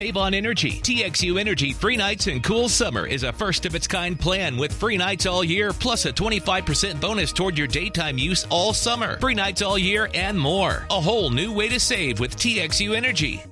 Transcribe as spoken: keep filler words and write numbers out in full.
Save on energy. T X U Energy Free Nights and Cool Summer is a first-of-its-kind plan with free nights all year, plus a twenty-five percent bonus toward your daytime use all summer. Free nights all year and more. A whole new way to save with T X U Energy.